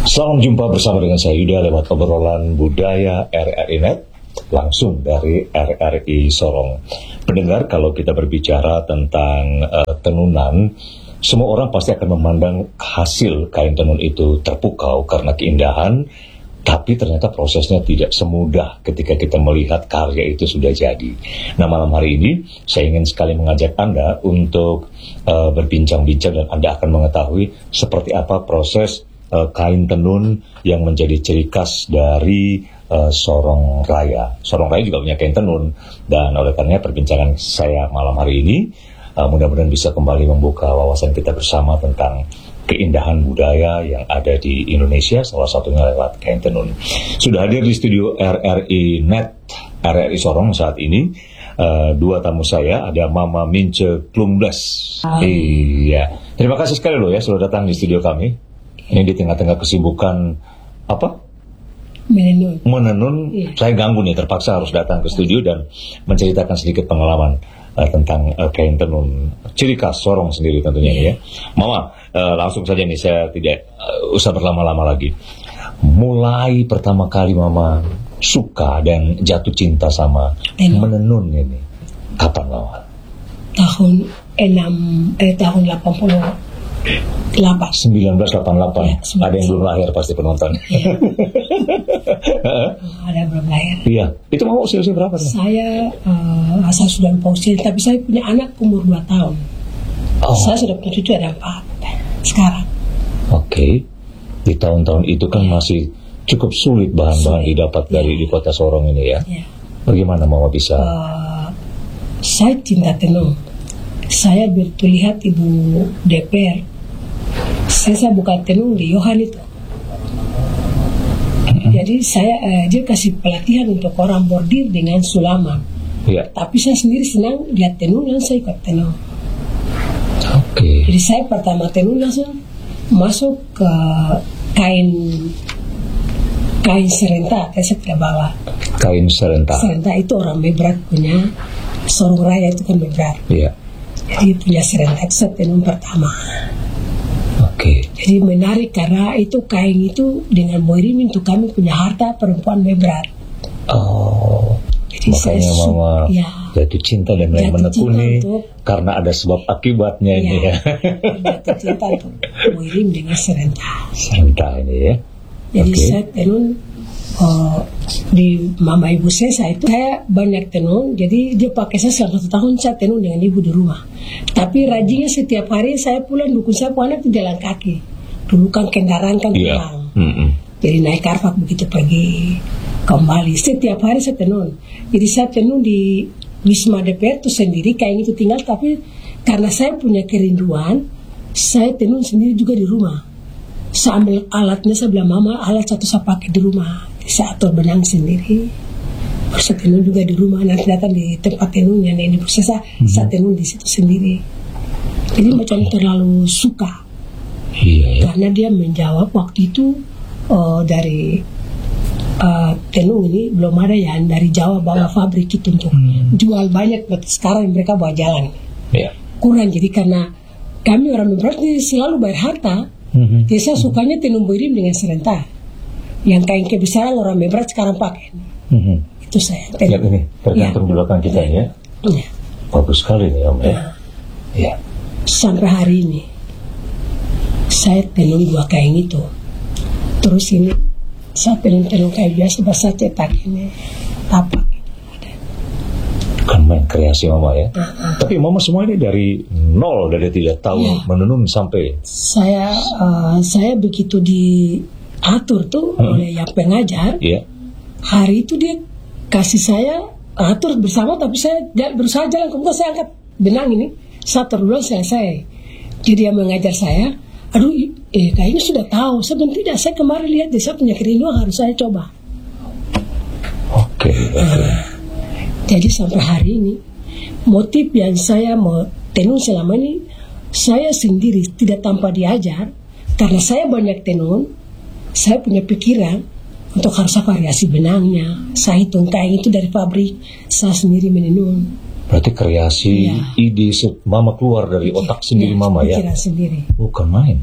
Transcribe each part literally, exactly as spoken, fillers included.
Selamat jumpa bersama dengan saya Yuda lewat obrolan budaya R R I Net langsung dari R R I Sorong. Pendengar, kalau kita berbicara tentang uh, tenunan, semua orang pasti akan memandang hasil kain tenun itu terpukau karena keindahan, tapi ternyata prosesnya tidak semudah ketika kita melihat karya itu sudah jadi. Nah, malam hari ini saya ingin sekali mengajak Anda untuk uh, berbincang-bincang dan Anda akan mengetahui seperti apa proses Uh, kain tenun yang menjadi ciri khas dari uh, Sorong Raya. Sorong Raya juga punya kain tenun, dan oleh karenanya perbincangan saya malam hari ini uh, mudah-mudahan bisa kembali membuka wawasan kita bersama tentang keindahan budaya yang ada di Indonesia, salah satunya lewat kain tenun. Sudah hadir di studio R R I Net R R I Sorong saat ini uh, dua tamu saya, ada Mama Mince Klungbles. Iya, terima kasih sekali loh ya sudah datang di studio kami. Ini di tengah-tengah kesibukan apa? Menenun. Menenun. Iya. Saya ganggu nih, terpaksa harus datang ke studio dan menceritakan sedikit pengalaman uh, tentang uh, kain tenun ciri khas Sorong sendiri tentunya. Iya. Ya. Mama, uh, langsung saja nih, saya tidak uh, usah berlama-lama lagi. Mulai pertama kali Mama suka dan jatuh cinta sama Tenun. menenun ini kapan, Mama? Tahun enam eh tahun delapan puluh delapan. sembilan belas delapan puluh delapan. Ya, ada yang belum lahir pasti penonton. Ya. Ada yang belum lahir. Iya. Itu mau usia-usia berapa? Saya uh, asal sudah lupa usia, tapi saya punya anak umur dua tahun. Oh. Saya sudah punya cucu ada empat sekarang. Oke. Okay. Di tahun-tahun itu kan ya. masih cukup sulit bahan-bahan sulit. didapat dari ya. di kota Sorong ini ya. ya. Bagaimana Mama bisa? Uh, saya cinta tenun. Saya begitu lihat ibu D P R, saya, saya bukan tenun di Yohan itu. Mm-hmm. Jadi saya eh, dia kasih pelatihan untuk orang bordir dengan sulaman. Yeah. Tapi saya sendiri senang lihat tenun dan saya ikut tenun. Okay. Jadi saya pertama tenun langsung masuk ke kain kain serenta, saya tidak bawa. Kain serenta. Serenta itu orang Mebrat punya, Sorong Raya itu kan Mebrat. Iya. Yeah. Jadi punya serenta itu tenun pertama. Oke. Okay. Jadi menarik karena itu kain itu dengan Boirim itu kami punya harta perempuan Mebrat. Oh. Jadi makanya Mama ya, jatuh cinta dan mulai menekuni untuk, karena ada sebab akibatnya ya, ini ya. Jatuh cinta untuk Boirim dengan serenta. Serenta ini ya. Jadi okay. saya tenun uh, di mama ibu saya, saya itu saya banyak tenun. Jadi dia pakai saya selama satu tahun saya tenun dengan ibu di rumah. Tapi rajinnya setiap hari saya pulang dukung saya pulang itu jalan kaki. Dulu kan kendaraan kan pulang. Yeah. Mm-hmm. Jadi naik karfak begitu pergi kembali. Setiap hari saya tenun. Jadi saya tenun di Wisma D P R itu sendiri kayak itu tinggal. Tapi karena saya punya kerinduan, saya tenun sendiri juga di rumah. Saya ambil alatnya, saya bilang mama alat satu saya pakai di rumah. Saya atur benang sendiri. Saya tenun juga di rumah. Nanti datang di tempat tenun yang ini proses saya, mm-hmm. saya tenun di situ sendiri. Jadi macam terlalu suka. Iya, ya. Karena dia menjawab waktu itu uh, dari uh, tenun ini belum ada yang dari Jawa bawa pabrik itu untuk mm-hmm. jual banyak. Sekarang mereka bawa jalan. Yeah. Kurang, jadi karena kami orang Mebrat selalu bayar harta. Mm-hmm. Jadi saya sukanya tenun Boirim dengan serenta. Yang kain kebesaran orang Mebrat sekarang pakai. Mm-hmm. Itu saya tenun. Lihat ini, tergantung ya. di belakang kita ya. ya. Bagus sekali nih Om ya. Ya. ya. Sampai hari ini saya tenun dua kain itu. Terus ini saya tenun-tenun kain biasa, bahasa cetak ini tapak. Kan main kreasi Mama ya. Uh-huh. Tapi Mama semua ini dari nol, dari tidak tahu yeah. menenun sampai. Saya uh, saya begitu diatur tuh hmm. oleh yang pengajar. Yeah. Hari itu dia kasih saya atur bersama, tapi saya berusaha jalan kemudian saya angkat benang ini satu dua selesai. Jadi dia mengajar saya. Aduh, eh kayaknya sudah tahu. Sebenarnya tidak, saya kemarin lihat dia, saya punya kerinduan harus saya coba. Oke. Okay, okay. Uh, Jadi sampai hari ini motif yang saya mau tenun selama ini saya sendiri tidak tanpa diajar, karena saya banyak tenun, saya punya pikiran untuk harus variasi benangnya. Saya hitung kain itu dari pabrik, saya sendiri menenun. Berarti kreasi, ya. ide Mama keluar dari otak ya, sendiri ya, Mama ya. Pikiran sendiri. Bukan main.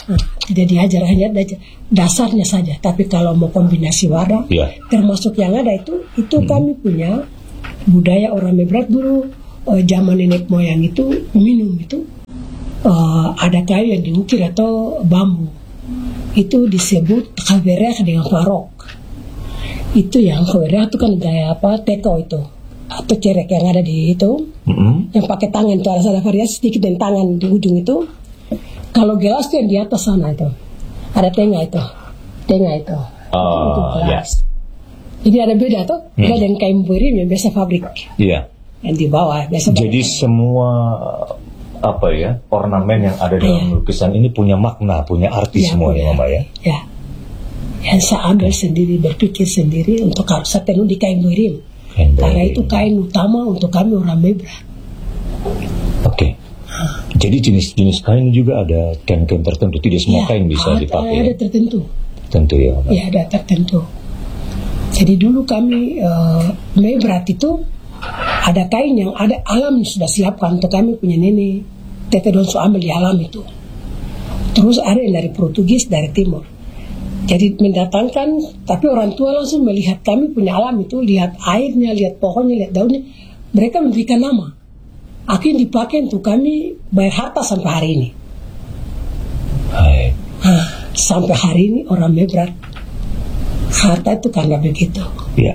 Nah, tidak diajar, hanya dasarnya saja. Tapi kalau mau kombinasi warna, ya. termasuk yang ada itu, itu hmm. kami punya budaya orang Mebrat dulu, uh, zaman nenek moyang itu minum itu uh, ada kayu yang diukir atau bambu, itu disebut kaverek dengan farok. Itu yang kaverek itu kan gaya apa teko itu atau cerek yang ada di itu, mm-hmm. yang pakai tangan itu ada ada variasi sedikit dan tangan di ujung itu. Kalau gelas itu yang di atas sana itu ada tengah itu, tengah itu, oh, itu gelas. Yeah. Jadi ada beda tuh, hmm. beda dengan kain burim yang biasa pabrik. Iya. Yeah. Yang di bawah biasa. Jadi pabrik. Semua apa ya ornamen yang ada dalam yeah. lukisan ini punya makna, punya arti yeah, semua ya, Mama ya. Ya. Yang saya ambil sendiri, berpikir sendiri untuk harus saya tenun di kain burim. Karena itu kain utama untuk kami orang Mebrat. Oke. Okay. Jadi jenis-jenis kain juga ada kain-kain tertentu. Tidak semua ya, kain bisa ada, dipakai. Ada tertentu. Tentu ya. Mama. Ya ada tertentu. Jadi dulu kami uh, Mebrat itu ada kain yang ada alam sudah siapkan untuk kami punya nenek. Tete Donso ambil di alam itu. Terus ada yang dari Portugis, dari Timur. Jadi mendatangkan, tapi orang tua langsung melihat kami punya alam itu, lihat airnya, lihat pohonnya, lihat daunnya. Mereka memberikan nama. Akhirnya dipakai untuk kami bayar harta sampai hari ini. Hai. Nah, sampai hari ini orang Mebrat harta itu karena begitu. Iya.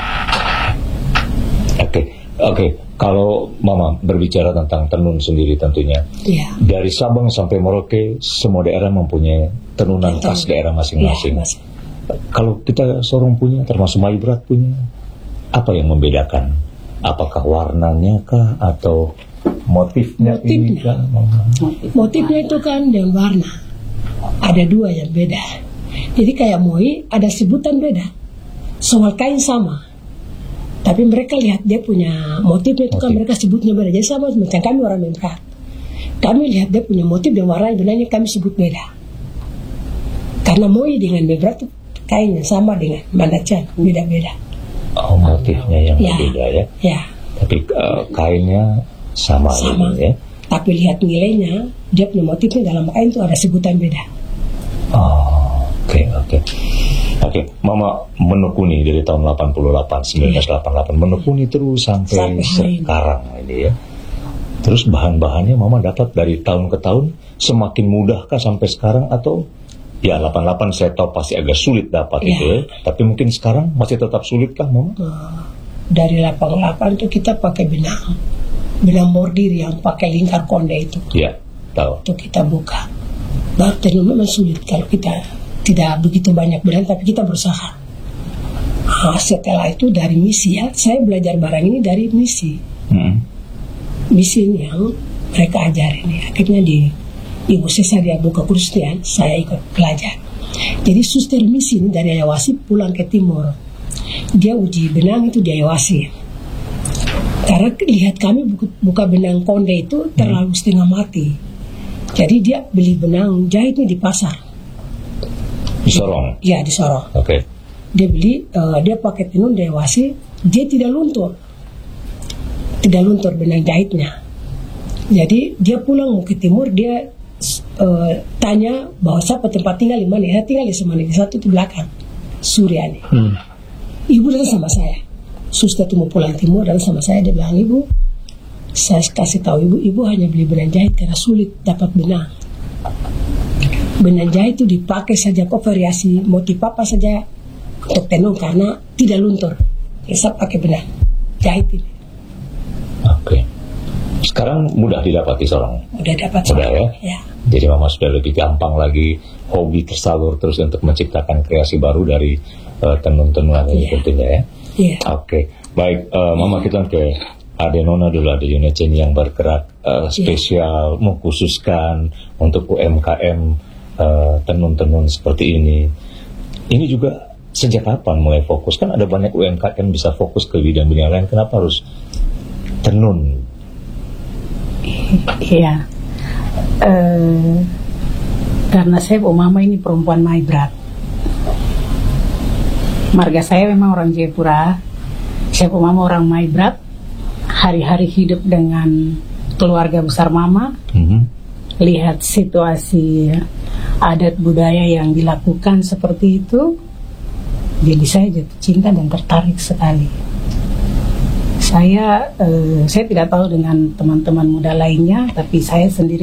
Oke, okay. oke. Okay. Kalau Mama berbicara tentang tenun sendiri tentunya, ya. Dari Sabang sampai Merauke, semua daerah mempunyai tenunan khas daerah masing-masing. Ya, kalau kita Sorong punya, termasuk Maibrat punya, apa yang membedakan? Apakah warnanya kah atau motifnya? Motifnya, ini kah, Mama? Motifnya itu kan dan warna. Ada dua yang beda. Jadi kayak Moi ada sebutan beda. Soal kain sama. Tapi mereka lihat dia punya motifnya itu kan mereka sebutnya beda. Jadi sama macam kami orang Mebrat. Kami lihat dia punya motif dan warna benarnya kami sebut beda. Karena Moi dengan Mebrat itu kainnya sama dengan Mandacan, beda-beda. Oh, motifnya yang ya, berbeda ya. Ya. Tapi uh, kainnya sama, sama. Gitu, ya. Tapi lihat nilainya, dia punya motifnya dalam kain itu ada sebutan beda. Oh, oke okay, oke. Okay. Oke, okay, Mama menekuni dari tahun delapan puluh delapan, seribu sembilan ratus delapan puluh delapan, menekuni terus sampai, sampai sekarang ini. ini ya. Terus bahan-bahannya Mama dapat dari tahun ke tahun, semakin mudahkah sampai sekarang atau ya delapan puluh delapan saya tahu pasti agak sulit dapat ya. Itu ya. Tapi mungkin sekarang masih tetap sulitkah Mama? Dari delapan puluh delapan itu kita pakai benang, benang bordir yang pakai lingkar konde itu. Iya, tahu. Itu kita buka. Baru tenun memang sulit kalau kita tidak begitu banyak benang, tapi kita berusaha. Nah, setelah itu dari misi ya, saya belajar barang ini dari misi. Hmm. Misi yang mereka ajarin ya. Akhirnya di Ibu Sesa dia buka kursusnya, saya ikut belajar. Jadi suster misi ini dari Ayawasi pulang ke Timur. Dia uji benang itu di Ayawasi. Karena lihat kami buka, buka benang konde itu terlalu hmm. setengah mati. Jadi dia beli benang jahitnya di pasar. Di Sorong? Ya, di Sorong. Oke. Okay. Dia beli, uh, dia pakai tenun Ayawasi, dia tidak luntur. Tidak luntur benang jahitnya. Jadi dia pulang mau ke Timur, dia uh, tanya bahwa siapa tempat tinggal di mana. Saya tinggal di Semani, di satu di belakang, Suryani. Hmm. Ibu datang sama saya. Suster itu mau pulang Timur, datang sama saya, dia bilang, Ibu, saya kasih tahu Ibu, Ibu hanya beli benang jahit karena sulit dapat benang. Benang jahit itu dipakai saja kok variasi motif apa saja untuk tenun karena tidak luntur. Ya, saya pakai benang jahit ini. Oke. Okay. Sekarang mudah didapati Sorong. Mudah dapat. Mudah ya? Ya. Jadi Mama sudah lebih gampang lagi hobi tersalur terus untuk menciptakan kreasi baru dari uh, tenun-tenunan ini ya. Tentunya ya. Iya. Oke. Okay. Baik, uh, Mama kita ke Adenona dulu, ada unit yang bergerak uh, spesial ya. Mengkhususkan untuk U M K M Uh, tenun-tenun seperti ini. Ini juga sejak kapan mulai fokus? Kan ada banyak U M K M bisa fokus ke bidang-bidang lain. Kenapa harus tenun? Iya. Uh, karena saya Bu Mama ini perempuan Maibrat. Marga saya memang orang Jayapura. Saya Bu Mama orang Maibrat. Hari-hari hidup dengan keluarga besar Mama. Mm-hmm. Lihat situasi adat budaya yang dilakukan seperti itu, jadi saya jatuh cinta dan tertarik sekali. Saya eh, saya tidak tahu dengan teman-teman muda lainnya, tapi saya sendiri